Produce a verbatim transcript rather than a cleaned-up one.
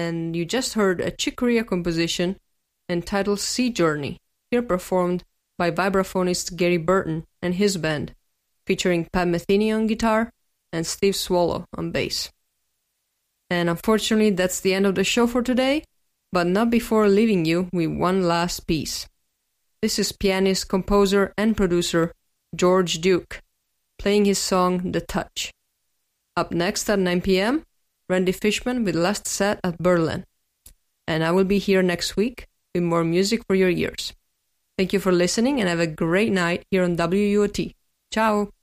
and you just heard a Chick Corea composition entitled Sea Journey, here performed by vibraphonist Gary Burton and his band, featuring Pat Metheny on guitar and Steve Swallow on bass. And unfortunately, that's the end of the show for today, but not before leaving you with one last piece. This is pianist, composer, and producer George Duke, playing his song The Touch. Up next at nine p.m., Randy Fishman with Last Set at Berlin. And I will be here next week with more music for your ears. Thank you for listening and have a great night here on W U O T. Ciao!